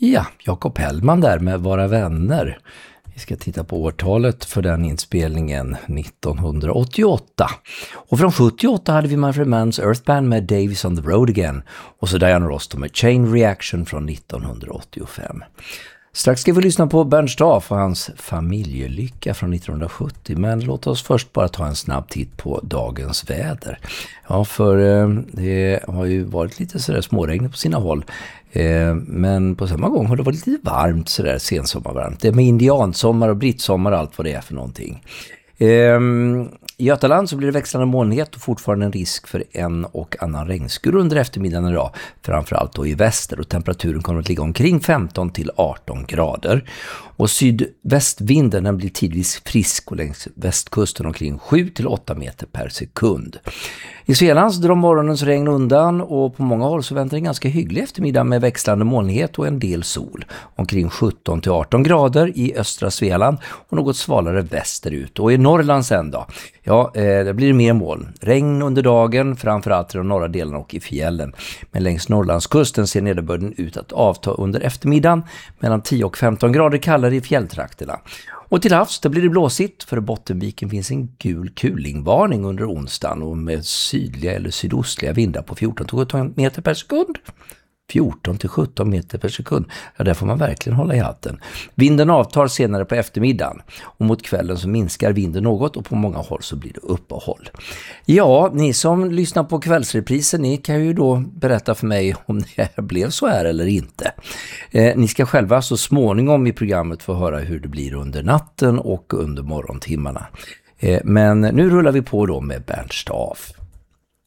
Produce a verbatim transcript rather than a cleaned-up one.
Ja, Jakob Hellman där med Våra vänner. Vi ska titta på årtalet för den inspelningen, nittonhundraåttioåtta. Och från sjuttioåtta hade vi Manfred Manns Earth Band med Davis on the Road Again. Och så Diana Ross med Chain Reaction från nittonhundraåttiofem. Strax ska vi lyssna på Bernt Staaf och hans Familjelycka från nittonhundrasjuttio. Men låt oss först bara ta en snabb titt på dagens väder. Ja, för eh, det har ju varit lite sådär småregn på sina håll. Eh, men på samma gång har det varit lite varmt sådär sensommarvarmt. Det är med indiansommar och brittsommar och allt vad det är för någonting. Eh, I Götaland så blir det växlande molnighet och fortfarande en risk för en och annan regnskur under eftermiddagen idag. Framförallt då i väster, och temperaturen kommer att ligga omkring femton till arton grader. Och sydvästvinden den blir tidvis frisk och längs västkusten omkring sju till åtta meter per sekund. I Svealand drar morgonens regn undan och på många håll så väntar en ganska hygglig eftermiddag med växlande molnighet och en del sol. Omkring sjutton till arton grader i östra Svealand och något svalare västerut. Och i Norrland sen då? Ja, eh, det blir mer moln. Regn under dagen, framförallt i de norra delarna och i fjällen. Men längs Norrlandskusten ser nederbörden ut att avta under eftermiddagen mellan tio och femton grader kallare i fjälltrakterna. Och till havs, det blir det blåsigt. För Bottenviken finns en gul kulingvarning under onsdagen och med sydliga eller sydostliga vindar på fjorton till sjutton meter per sekund. fjorton till sjutton meter per sekund. Ja, där får man verkligen hålla i hatten. Vinden avtar senare på eftermiddagen. Och mot kvällen så minskar vinden något och på många håll så blir det uppehåll. Ja, ni som lyssnar på kvällsreprisen, ni kan ju då berätta för mig om det blev så här eller inte. Eh, ni ska själva så småningom i programmet få höra hur det blir under natten och under morgontimmarna. Eh, men nu rullar vi på då med Bernt Staaf.